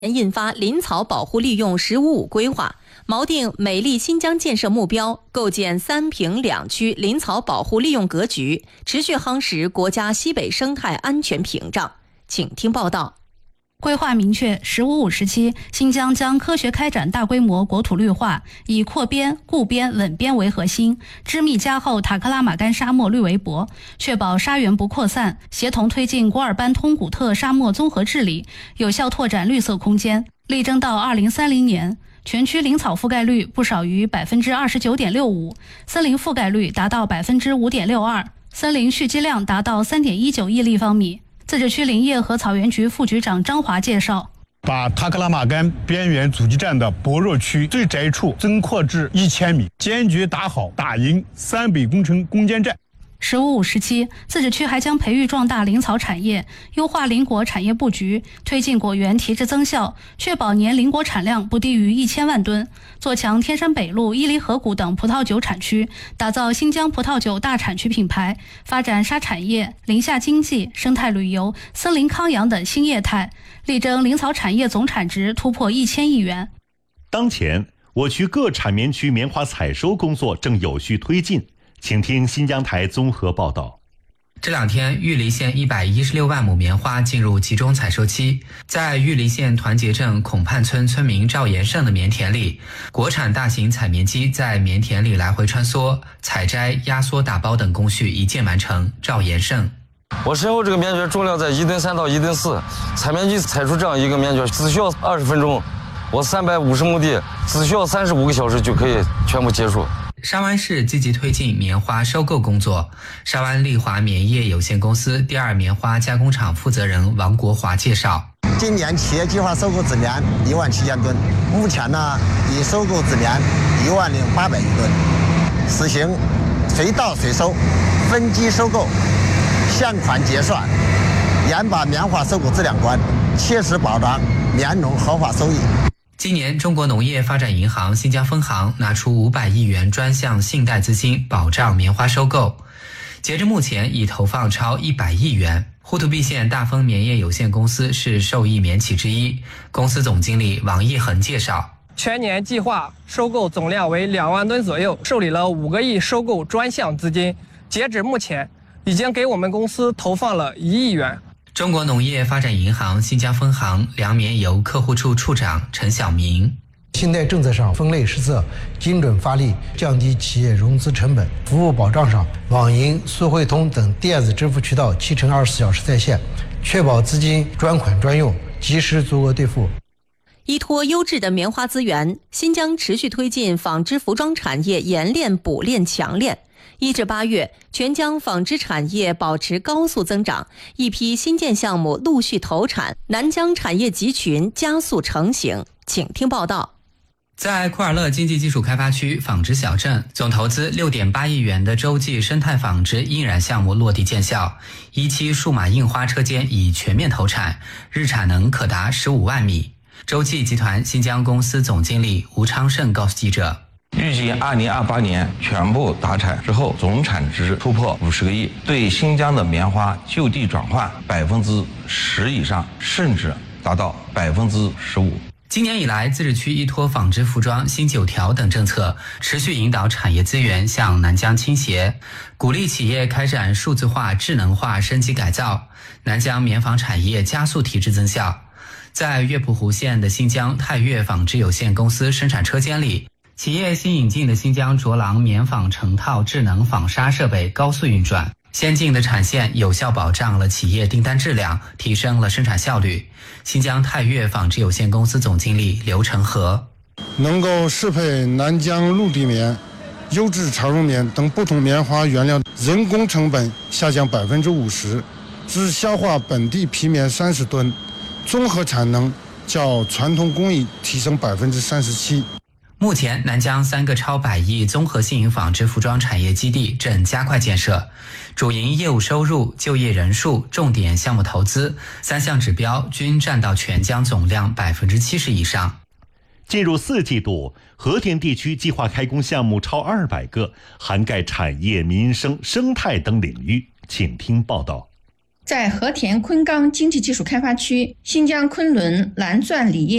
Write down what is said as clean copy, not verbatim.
印发林草保护利用“十五五”规划，锚定美丽新疆建设目标，构建3平2区林草保护利用格局，持续夯实国家西北生态安全屏障。请听报道。 规划明确“十五五”时期，新疆将科学开展大规模国土绿化，以扩边、固边、稳边为核心，织密加厚塔克拉玛干沙漠绿围脖，确保沙源不扩散，协同推进古尔班通古特沙漠综合治理，有效拓展绿色空间。力争到2030年，全区林草覆盖率不少于29.65%，森林覆盖率达到5.62%，森林蓄积量达到3.19亿立方米。自治区林业和草原局副局长张华介绍， 把塔克拉玛干边缘阻击站的薄弱区最窄处增扩至1000米，坚决打好打赢3北工程攻坚战。 15-5时期，自治区还将培育壮大林草产业，优化林果产业布局，推进果园提质增效，确保年林果产量不低于1000万吨，做强天山北路、伊犁河谷等葡萄酒产区，打造新疆葡萄酒大产区品牌，发展沙产业、林下经济、生态旅游、森林康养等新业态，力争林草产业总产值突破1000亿元。 当前，我区各产棉区棉花采收工作正有序推进。请听新疆台综合报道。 这2天，玉梨县116万亩棉花进入集中采收期。在玉梨县团结镇孔畔村村民赵延胜的棉田里，国产大型采棉机在棉田里来回穿梭，采摘、压缩、打包等工序一键完成。赵延胜： 我身后这个棉卷重量在1吨3到1吨4，采棉机采出这样一个棉卷只需要20分钟，我350亩地只需要35个小时就可以全部结束。 沙湾市积极推进棉花收购工作。沙湾丽华棉业有限公司第2棉花加工厂负责人王国华介绍， 今年企业计划收购纸棉17000吨，目前呢已收购纸棉10800余吨，实行随到随收、分期收购、现款结算，严把棉花收购质量关，切实保障棉农合法收益。 今年，中国农业发展银行新疆分行拿出500亿元专项信贷资金，保障棉花收购。截至目前，已投放超100亿元。呼图壁县大丰棉业有限公司是受益棉企之一，公司总经理王义恒介绍， 全年计划收购总量为2万吨左右，受理了5个亿收购专项资金，截止目前，已经给我们公司投放了1亿元。 中国农业发展银行新疆分行粮棉油客户处处长陈晓明： 信贷政策上分类施策，精准发力，降低企业融资成本；服务保障上，网银、速汇通等电子支付渠道7×24小时在线，确保资金专款专用，及时足额兑付。 依托优质的棉花资源，新疆持续推进纺织服装产业研炼、补炼、强炼。1至8月，全疆纺织产业保持高速增长，一批新建项目陆续投产，南疆产业集群加速成型。请听报道。 在库尔勒经济技术开发区纺织小镇，总投资6.8亿元的洲际生态纺织印染项目落地见效，1期数码印花车间已全面投产，日产能可达15万米。洲际集团新疆公司总经理吴昌胜告诉记者， 预计2028年全部达产之后，总产值突破50个亿，对新疆的棉花就地转换10%以上，甚至达到15%。 今年以来，自治区依托纺织服装、新9条等政策，持续引导产业资源向南疆倾斜，鼓励企业开展数字化、智能化升级改造，南疆棉纺产业加速提质增效。在月浦湖县的新疆泰岳纺织有限公司生产车间里，企业新引进的新疆卓廊棉纺成套智能纺纱设备高速运转，先进的产线有效保障了企业订单质量，提升了生产效率。新疆泰岳纺织有限公司总经理刘成和： 能够适配南疆陆地棉、优质长绒棉等不同棉花原料，人工成本下降50%，只消化本地皮棉30吨，综合产能较传统工艺提升37%。 目前，南疆3个超100亿综合性纺织服装产业基地正加快建设，主营业务收入、就业人数、重点项目投资3项指标均占到全疆总量70%以上。 进入4季度，和田地区计划开工项目超200个，涵盖产业、民生、生态等领域。请听报道。 在和田昆冈经济技术开发区、新疆昆仑蓝钻锂业